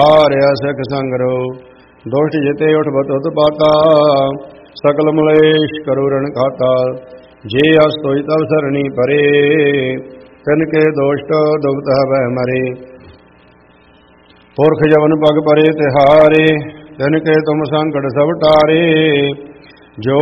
ਹਾਰਿਆ ਸਿੱਖ ਸੰਗਰੋ ਦੁਸ਼ਟ ਜਿਤੇ ਉਠ ਬਤੁਤ ਪਾਤਾ ਸਕਲ ਮਲੇਸ਼ ਕਰੋ ਰਣ ਖਾਤਾ ਜੇ ਅਸ ਤੋਈ ਤਵ ਸਰਣੀ ਪਰੇ ਤਿਨ ਕੇ ਦੋਸ਼ਟ ਦੁਬਤ ਹਵੈ ਮਰੇ ਪੁਰਖ ਜਵਨ ਪਗ ਪਰੇ ਤਿਹਾਰੇ ਤਿਨ ਕੇ ਤੁਮ ਸੰਕਟ ਸਭ ਟਾਰੇ ਜੋ